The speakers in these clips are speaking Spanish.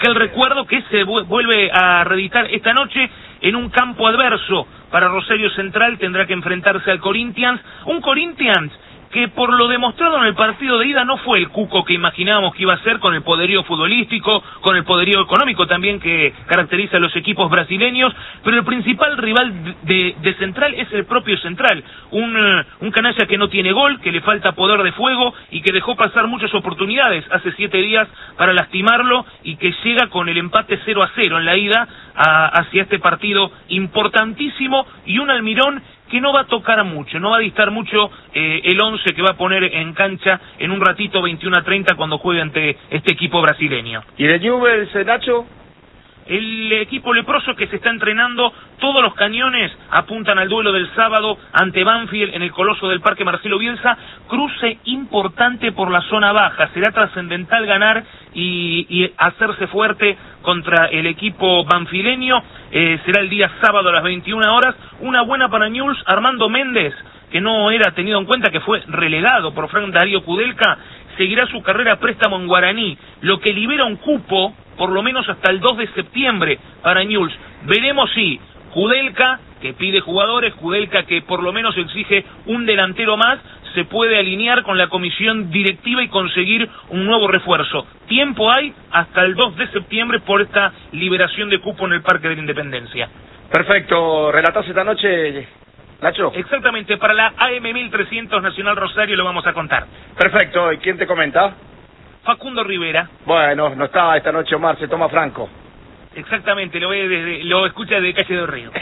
El recuerdo que se vuelve a reeditar esta noche en un campo adverso para Rosario Central. Tendrá que enfrentarse al Corinthians, un Corinthians que por lo demostrado en el partido de ida no fue el cuco que imaginábamos que iba a ser, con el poderío futbolístico, con el poderío económico también que caracteriza a los equipos brasileños, pero el principal rival de Central es el propio Central, un canalla que no tiene gol, que le falta poder de fuego y que dejó pasar muchas oportunidades hace 7 días para lastimarlo, y que llega con el empate 0-0 en la ida hacia este partido importantísimo, y un Almirón que no va a tocar mucho, no va a distar mucho el 11 que va a poner en cancha en un ratito, 21:30, cuando juegue ante este equipo brasileño. ¿Y de Newell's, Nacho? El equipo leproso que se está entrenando, todos los cañones apuntan al duelo del sábado ante Banfield en el Coloso del Parque Marcelo Bielsa. Cruce importante por la zona baja, será trascendental ganar y hacerse fuerte contra el equipo banfileño. Será el día sábado a las 21 horas. Una buena para Newell's, Armando Méndez, que no era tenido en cuenta, que fue relegado por Frank Darío Kudelka, seguirá su carrera a préstamo en Guaraní, lo que libera un cupo por lo menos hasta el 2 de septiembre para Newell's. Veremos si Kudelka, que pide jugadores, Kudelka que por lo menos exige un delantero más, se puede alinear con la comisión directiva y conseguir un nuevo refuerzo. Tiempo hay hasta el 2 de septiembre por esta liberación de cupo en el Parque de la Independencia. Perfecto, ¿relatás esta noche, Nacho? Exactamente, para la AM 1300 Nacional Rosario lo vamos a contar. Perfecto, ¿y quién te comenta? Facundo Rivera. Bueno, no está esta noche Omar, se toma Franco. Exactamente, lo escucha desde Calle del Río.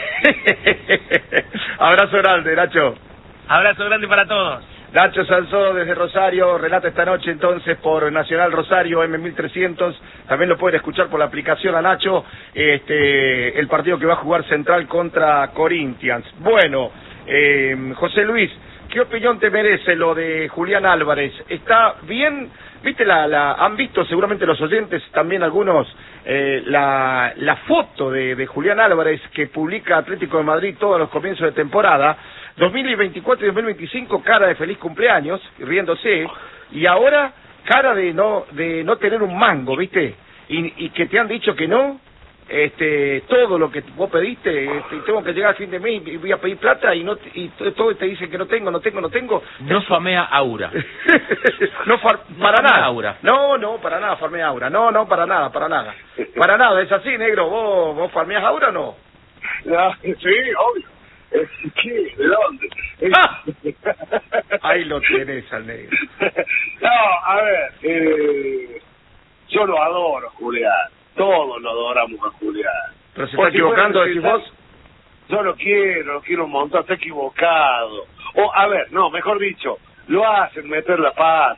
Abrazo grande, Nacho. Abrazo grande para todos. Nacho Sanzó desde Rosario relata esta noche entonces por Nacional Rosario M1300. También lo pueden escuchar por la aplicación a Nacho, el partido que va a jugar Central contra Corinthians. Bueno, José Luis, ¿qué opinión te merece lo de Julián Álvarez? ¿Está bien? ¿Viste han visto seguramente los oyentes, también algunos, la foto de Julián Álvarez que publica Atlético de Madrid todos los comienzos de temporada, 2024 y 2025, cara de feliz cumpleaños, riéndose, y ahora cara de no tener un mango, ¿viste? Y que te han dicho que no, todo lo que vos pediste, tengo que llegar al fin de mes y voy a pedir plata y todo te dicen que no tengo. No famea Aura. Para nada. Aura. No, para nada farmea Aura. No, para nada. Para nada, es así, negro. ¿Vos farmeás Aura o no? No, sí, obvio. ¿Qué? ¿De dónde? Ahí lo tenés al negro. No, a ver, yo lo adoro, Julián. Todos lo adoramos a Julián. Pero se está equivocando, decís vos. Yo lo quiero un montón, está equivocado. O, a ver, no, mejor dicho, lo hacen meter la pata.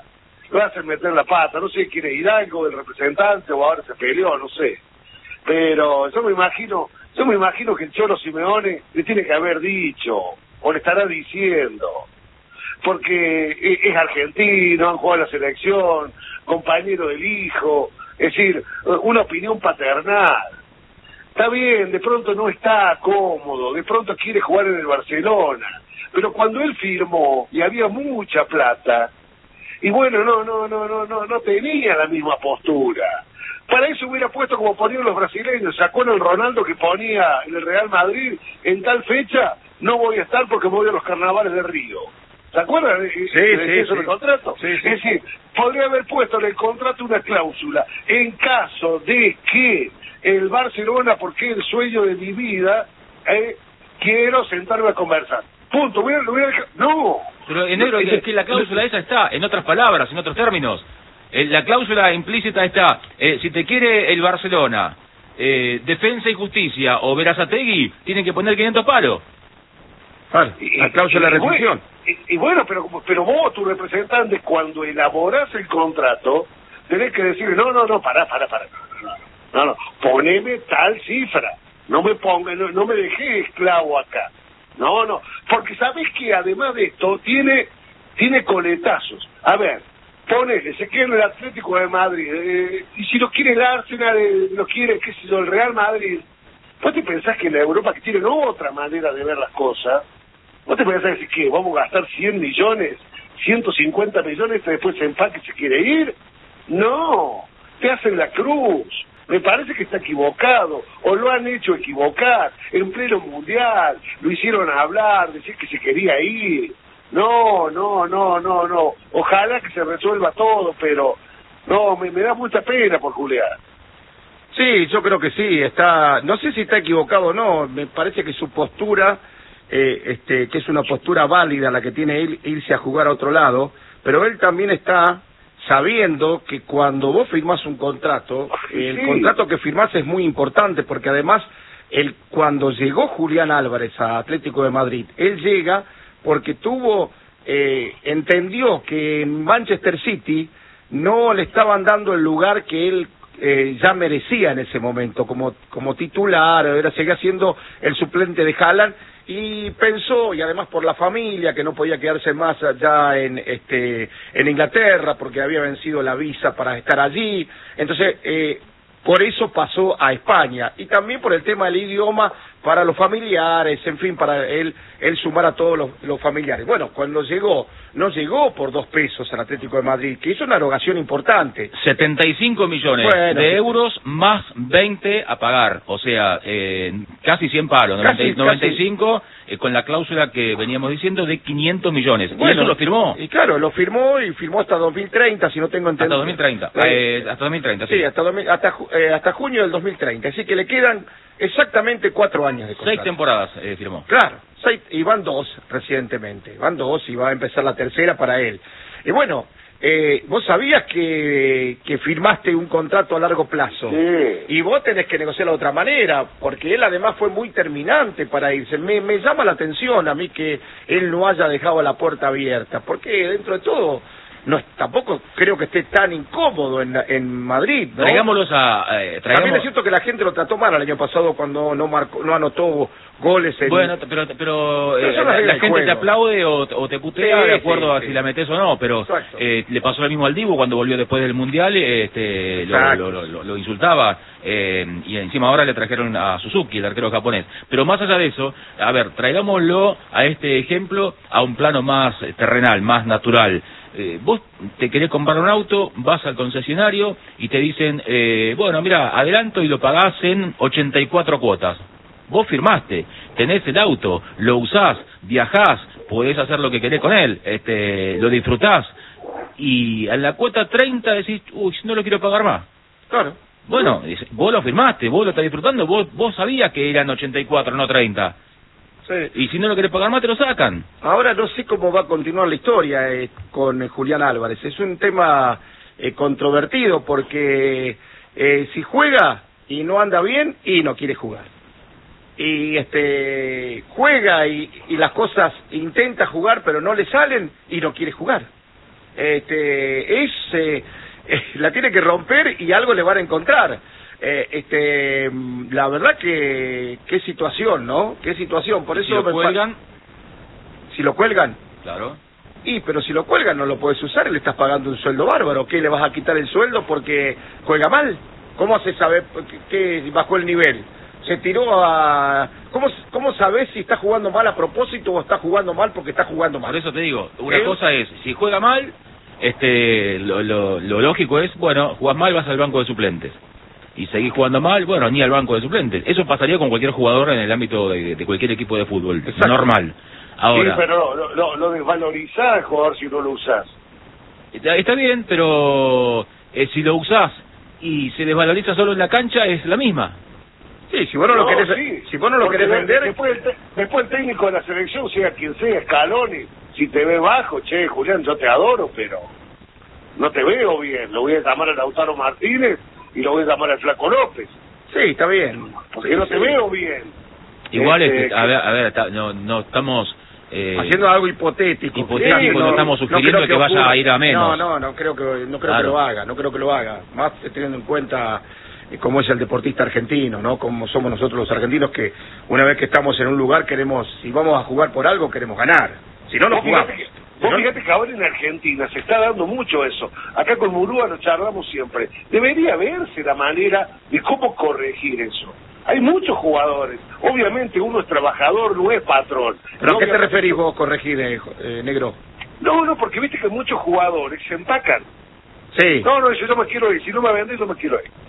No sé quién es Hidalgo, el representante, o ahora se peleó, no sé. Pero yo me imagino que el Cholo Simeone le tiene que haber dicho, o le estará diciendo, porque es argentino, han jugado a la selección, compañero del hijo, es decir, una opinión paternal. Está bien, de pronto no está cómodo, de pronto quiere jugar en el Barcelona, pero cuando él firmó y había mucha plata, y bueno, no tenía la misma postura. Para eso hubiera puesto como ponían los brasileños, sacó en el Ronaldo que ponía en el Real Madrid, en tal fecha no voy a estar porque me voy a los carnavales de Río. ¿Se acuerdan de eso del contrato? Sí. Es decir, podría haber puesto en el contrato una cláusula, en caso de que el Barcelona, porque es el sueño de mi vida, quiero sentarme a conversar. Punto. No. Pero en negro es que la cláusula esa está, en otras palabras, en otros términos. La cláusula implícita está, si te quiere el Barcelona, Defensa y Justicia o Berazategui, tienen que poner 500 palos. Claro, la cláusula de rescisión. Y bueno, pero vos, tu representante, cuando elaborás el contrato, tenés que decir, no, pará. No, poneme tal cifra. No me dejé esclavo acá. No, porque sabés que además de esto, tiene coletazos. A ver, ponele, se quiere el Atlético de Madrid, y si lo quiere el Arsenal, lo quiere, qué sé yo, el Real Madrid. ¿Vos te pensás que en la Europa, que tienen otra manera de ver las cosas, vos te pensás que vamos a gastar 100 millones, 150 millones, y después se empaque y se quiere ir? No, te hacen la cruz. Me parece que está equivocado, o lo han hecho equivocar, en pleno mundial, lo hicieron hablar, decir que se quería ir. No, ojalá que se resuelva todo, pero no, me da mucha pena por Julián. Sí, yo creo que sí, no sé si está equivocado o no, me parece que su postura, que es una postura válida la que tiene él, irse a jugar a otro lado, pero él también está sabiendo que cuando vos firmás un contrato, el contrato que firmás es muy importante, porque además, cuando llegó Julián Álvarez a Atlético de Madrid, él llega porque entendió que en Manchester City no le estaban dando el lugar que él ya merecía en ese momento, como titular, seguía siendo el suplente de Haaland, y pensó, y además por la familia, que no podía quedarse más allá en Inglaterra, porque había vencido la visa para estar allí, entonces por eso pasó a España, y también por el tema del idioma, para los familiares, en fin, para él sumar a todos los familiares. Bueno, cuando llegó, no llegó por 2 pesos al Atlético de Madrid, que hizo una erogación importante. 75 millones de euros más 20 a pagar, o sea, casi 100 palos, 95, con la cláusula que veníamos diciendo de 500 millones. Bueno, y eso lo firmó. Y claro, lo firmó hasta 2030, si no tengo entendido. Hasta 2030, sí. Sí, hasta junio del 2030, así que le quedan exactamente 4 años de contrato. 6 temporadas firmó. Claro, 6, y van 2 recientemente, van 2 y va a empezar la tercera para él. Y bueno, vos sabías que firmaste un contrato a largo plazo, sí, y vos tenés que negociarlo de otra manera, porque él además fue muy terminante para irse. Me llama la atención a mí que él no haya dejado la puerta abierta, porque dentro de todo tampoco creo que esté tan incómodo en Madrid, ¿no? Traigámoslos También es cierto que la gente lo trató mal el año pasado cuando no anotó goles en... Bueno, pero la gente te aplaude o te putea de acuerdo a si la metes o no, pero le pasó lo mismo al Dibu cuando volvió después del Mundial, lo insultaba, y encima ahora le trajeron a Suzuki, el arquero japonés. Pero más allá de eso, a ver, traigámoslo a este ejemplo a un plano más terrenal, más natural. Vos te querés comprar un auto, vas al concesionario y te dicen, bueno, mira, adelanto y lo pagás en 84 cuotas. Vos firmaste, tenés el auto, lo usás, viajás, podés hacer lo que querés con él, lo disfrutás, y a la cuota 30 decís, uy, no lo quiero pagar más. Claro. Bueno, vos lo firmaste, vos lo estás disfrutando, vos sabías que eran 84, no 30. Sí. Y si no lo querés pagar más, te lo sacan. Ahora no sé cómo va a continuar la historia con Julián Álvarez. Es un tema controvertido, porque si juega y no anda bien, y no quiere jugar. Y juega y las cosas, intenta jugar, pero no le salen, y no quiere jugar. La tiene que romper y algo le van a encontrar. La verdad que qué situación, ¿no? Qué situación. Por eso si lo cuelgan. Si lo cuelgan. Claro. Pero si lo cuelgan no lo puedes usar, le estás pagando un sueldo bárbaro. ¿Qué, le vas a quitar el sueldo porque juega mal? ¿Cómo hace saber que bajó el nivel? Se tiró a... ¿Cómo sabés si está jugando mal a propósito o está jugando mal porque está jugando mal? Por eso te digo, una cosa es, si juega mal, lo lógico es, bueno, jugás mal, vas al banco de suplentes. Y seguís jugando mal, bueno, ni al banco de suplentes. Eso pasaría con cualquier jugador en el ámbito de cualquier equipo de fútbol. Exacto. Normal. Ahora, sí, pero lo desvalorizás al jugador si no lo usás. Está bien, pero si lo usás y se desvaloriza solo en la cancha, es la misma. Sí, si vos no lo querés, si vos no lo querés vender... Después el técnico de la selección, sea quien sea, Scaloni, si te ve bajo, che, Julián, yo te adoro, pero no te veo bien. Lo voy a llamar a Lautaro Martínez y lo voy a llamar al Flaco López. Sí, está bien. Porque no te veo bien. Igual, a ver, no estamos... haciendo algo hipotético. No estamos sugiriendo que vaya a ir a menos. No creo que lo haga. Más teniendo en cuenta cómo es el deportista argentino, ¿no? Como somos nosotros los argentinos, que una vez que estamos en un lugar si vamos a jugar por algo, queremos ganar. Si no, no jugamos. Vos fíjate que ahora en Argentina se está dando mucho eso. Acá con Murúa lo charlamos siempre. Debería verse la manera de cómo corregir eso. Hay muchos jugadores. Obviamente uno es trabajador, no es patrón. ¿Pero a qué te referís vos, corregir, negro? No, porque viste que muchos jugadores se empacan. Sí. No, yo me quiero ir. Si no me vendés, yo me quiero ir.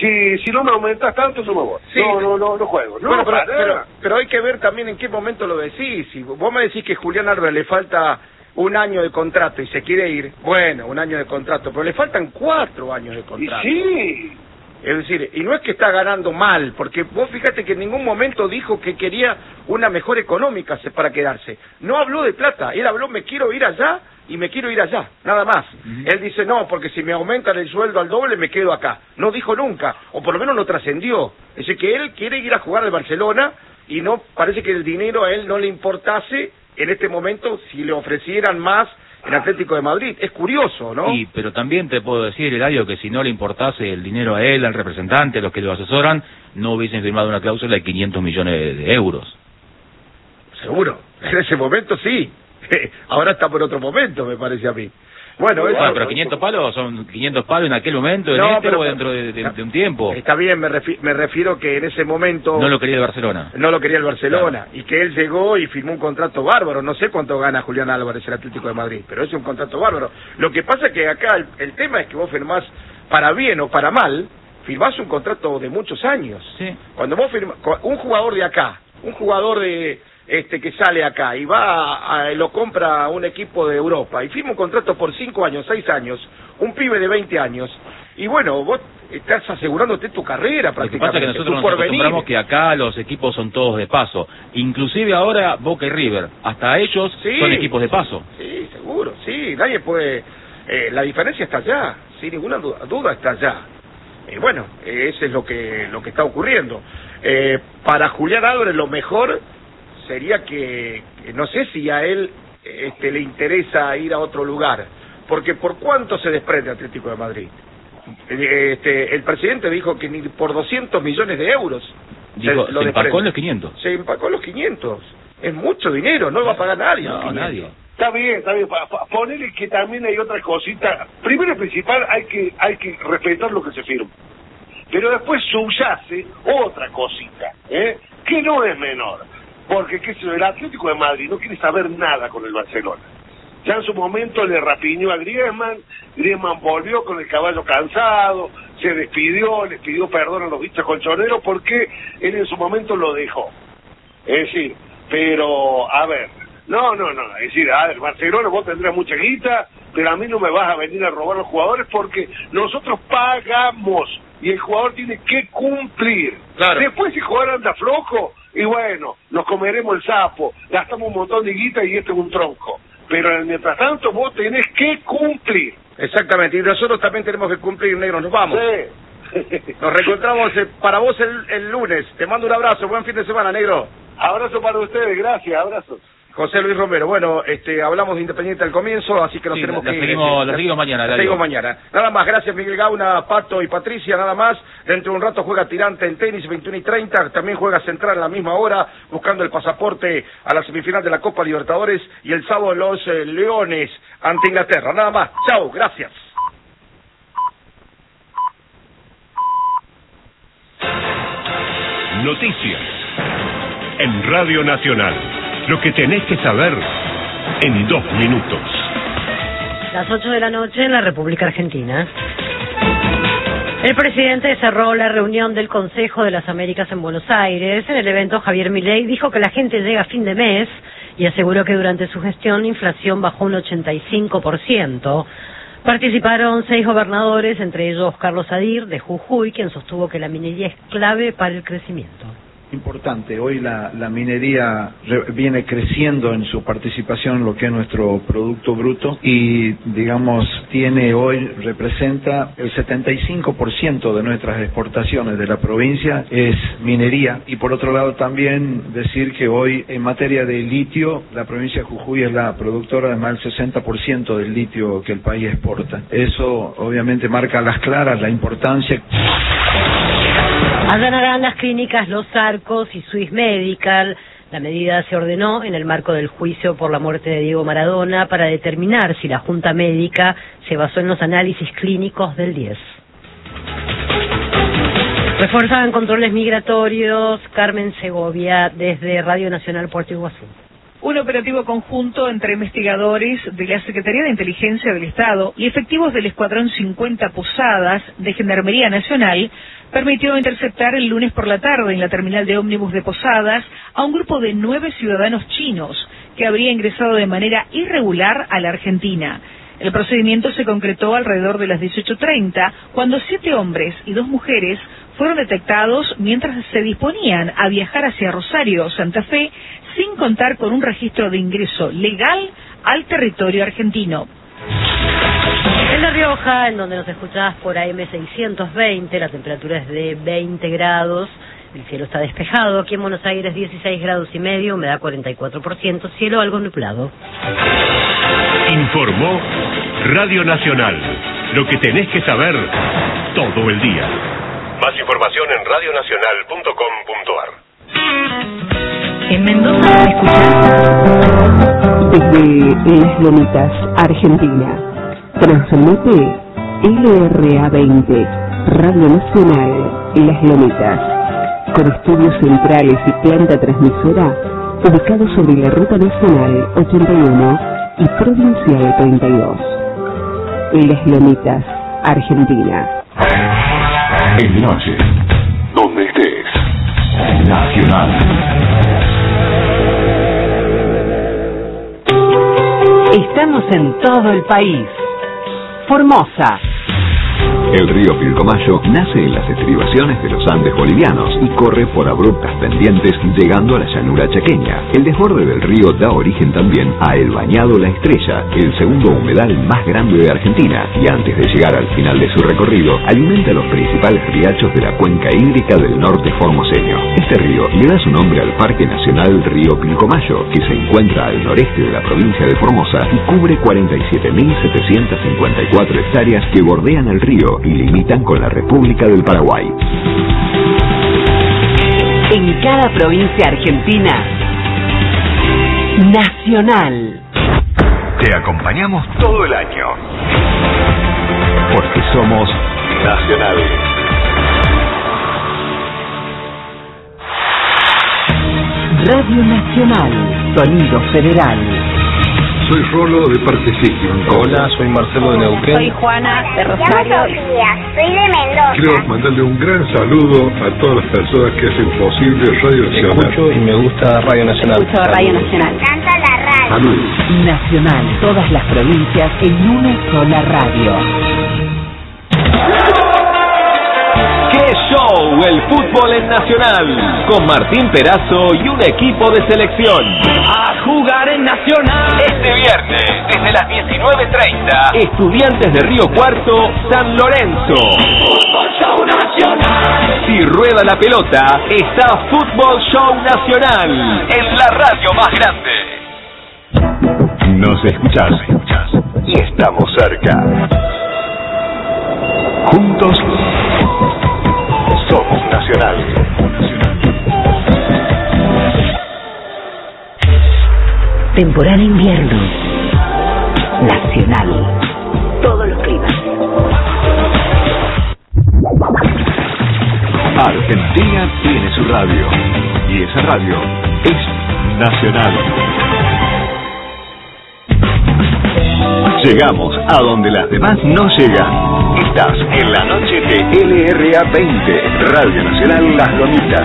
si no me aumentas tanto, yo me voy. Sí. No juego. No, Bueno, pero hay que ver también en qué momento lo decís. Si vos me decís que Julián Álvarez le falta 1 año de contrato y se quiere ir, bueno, 1 año de contrato, pero le faltan 4 años de contrato. Y sí. Es decir, y no es que está ganando mal, porque vos fíjate que en ningún momento dijo que quería una mejor económica para quedarse. No habló de plata, él habló me quiero ir allá y me quiero ir allá, nada más. Él dice no, porque si me aumentan el sueldo al doble me quedo acá. No dijo nunca, o por lo menos no trascendió. Es decir, que él quiere ir a jugar al Barcelona y no parece que el dinero a él no le importase en este momento si le ofrecieran más en Atlético de Madrid. Es curioso, ¿no? Sí, pero también te puedo decir, Eladio, que si no le importase el dinero a él, al representante, a los que lo asesoran, no hubiesen firmado una cláusula de 500 millones de euros. Seguro, en ese momento sí. Ahora está por otro momento, me parece a mí. Bueno, pero 500 palos son 500 palos en aquel momento, en pero o dentro de un tiempo. Está bien, me refiero que en ese momento... No lo quería el Barcelona. No lo quería el Barcelona. Claro. Y que él llegó y firmó un contrato bárbaro. No sé cuánto gana Julián Álvarez, el Atlético de Madrid, pero es un contrato bárbaro. Lo que pasa es que acá el tema es que vos firmás para bien o para mal, firmás un contrato de muchos años. Sí. Cuando vos firmás... Un jugador de acá, un jugador de... que sale acá y lo compra un equipo de Europa y firma un contrato por 5 años, 6 años, un pibe de 20 años, y bueno, vos estás asegurándote tu carrera prácticamente. Lo que pasa es que nosotros nos acostumbramos que acá los equipos son todos de paso, inclusive ahora Boca y River, hasta ellos son equipos de paso. Sí, seguro, sí, nadie puede... la diferencia está allá, sin ninguna duda está allá. Bueno, eso es lo que está ocurriendo. Para Julián Álvarez lo mejor sería que no sé si a él le interesa ir a otro lugar, porque ¿por cuánto se desprende Atlético de Madrid? El presidente dijo que ni por 200 millones de euros dijo, se empacó en los 500. Se empacó en los 500. Es mucho dinero, no lo va a pagar nadie. No, nadie. Está bien. Ponele que también hay otra cosita. Primero y principal, hay que respetar lo que se firma. Pero después subyace otra cosita, que no es menor. Porque el Atlético de Madrid no quiere saber nada con el Barcelona. Ya en su momento le rapiñó a Griezmann volvió con el caballo cansado, se despidió, les pidió perdón a los bichos colchoneros porque él en su momento lo dejó. Es decir, pero, a ver, no, es decir, a ver, Barcelona vos tendrás mucha guita, pero a mí no me vas a venir a robar los jugadores porque nosotros pagamos y el jugador tiene que cumplir. Claro. Después si el jugador anda flojo, y bueno, nos comeremos el sapo, gastamos un montón de guita y este es un tronco. Pero mientras tanto vos tenés que cumplir. Exactamente, y nosotros también tenemos que cumplir, negro, nos vamos. Sí. Nos reencontramos para vos el lunes. Te mando un abrazo, buen fin de semana, negro. Abrazo para ustedes, gracias, abrazos. José Luis Romero, bueno, hablamos de Independiente al comienzo, así que nos tenemos que ir. La seguimos mañana. La seguimos mañana. Nada más, gracias Miguel Gauna, Pato y Patricia, nada más. Dentro de un rato juega Tirante en tenis, 21:30. También juega Central a la misma hora, buscando el pasaporte a la semifinal de la Copa Libertadores. Y el sábado los Leones ante Inglaterra. Nada más, chao, gracias. Noticias en Radio Nacional. Lo que tenés que saber en 2 minutos. Las 8 de la noche en la República Argentina. El presidente cerró la reunión del Consejo de las Américas en Buenos Aires. En el evento, Javier Milei dijo que la gente llega a fin de mes y aseguró que durante su gestión la inflación bajó un 85%. Participaron 6 gobernadores, entre ellos Carlos Adir, de Jujuy, quien sostuvo que la minería es clave para el crecimiento. Importante, hoy la minería viene creciendo en su participación en lo que es nuestro Producto Bruto y, digamos, representa el 75% de nuestras exportaciones de la provincia es minería. Y por otro lado también decir que hoy en materia de litio, la provincia de Jujuy es la productora de más del 60% del litio que el país exporta. Eso obviamente marca a las claras la importancia. Allanarán las clínicas Los Arcos y Swiss Medical. La medida se ordenó en el marco del juicio por la muerte de Diego Maradona para determinar si la Junta Médica se basó en los análisis clínicos del 10. Refuerzan controles migratorios. Carmen Segovia, desde Radio Nacional Puerto Iguazú. Un operativo conjunto entre investigadores de la Secretaría de Inteligencia del Estado y efectivos del Escuadrón 50 Posadas de Gendarmería Nacional permitió interceptar el lunes por la tarde en la terminal de ómnibus de Posadas a un grupo de 9 ciudadanos chinos que habría ingresado de manera irregular a la Argentina. El procedimiento se concretó alrededor de las 18:30, cuando 7 hombres y 2 mujeres fueron detectados mientras se disponían a viajar hacia Rosario, Santa Fe, sin contar con un registro de ingreso legal al territorio argentino. En La Rioja, en donde nos escuchás por AM620, la temperatura es de 20 grados, el cielo está despejado. Aquí en Buenos Aires 16 grados y medio, humedad 44%, cielo algo nublado. Informó Radio Nacional. Lo que tenés que saber todo el día. Más información en radionacional.com.ar. En Mendoza escuchás desde Las Lomitas, Argentina. Transmite LRA20, Radio Nacional Las Lomitas, con estudios centrales y planta transmisora ubicado sobre la Ruta Nacional 81 y Provincial 32. Las Lomitas, Argentina. En noche, donde estés, Nacional. Estamos en todo el país. Formosa. El río Pilcomayo nace en las estribaciones de los Andes bolivianos y corre por abruptas pendientes llegando a la llanura chaqueña. El desborde del río da origen también a el Bañado La Estrella, el segundo humedal más grande de Argentina, y antes de llegar al final de su recorrido, alimenta los principales riachos de la cuenca hídrica del norte formoseño. Este río le da su nombre al Parque Nacional Río Pilcomayo, que se encuentra al noreste de la provincia de Formosa y cubre 47.754 hectáreas que bordean el río y limitan con la República del Paraguay. En cada provincia argentina, Nacional. Te acompañamos todo el año, porque somos Nacional. Radio Nacional, sonido federal. Soy Rolo de Parque Siglo. Hola, soy Marcelo de Neuquén. Soy Juana de Rosario. Soy de Mendoza. Quiero mandarle un gran saludo a todas las personas que hacen posible Radio Nacional. Escucho y me gusta Radio Nacional. Escucho Radio Nacional. Canta la radio. Salud. Nacional, todas las provincias en una sola radio. ¡Qué show! El fútbol en Nacional, con Martín Perazo y un equipo de selección. A jugar en Nacional. Este viernes, desde las 19:30, Estudiantes de Río Cuarto, San Lorenzo. Fútbol Show Nacional. Si rueda la pelota, está Fútbol Show Nacional, en la radio más grande. Nos escuchás y estamos cerca. Juntos somos Nacional. Temporada invierno. Nacional. Todos los climas. Argentina tiene su radio y esa radio es Nacional. Llegamos a donde las demás no llegan. Estás en la noche de LRA20, Radio Nacional Las Lomitas.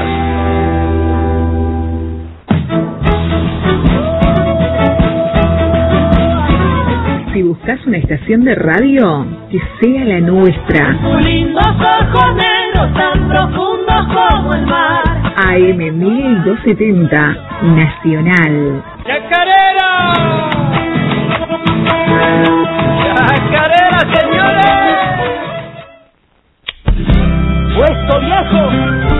Si buscas una estación de radio, que sea la nuestra. Lindos ojos negros tan profundos como el mar. AM 1270, Nacional. ¡Chacarera! ¡Chacarera, señores! ¡Puesto viejo!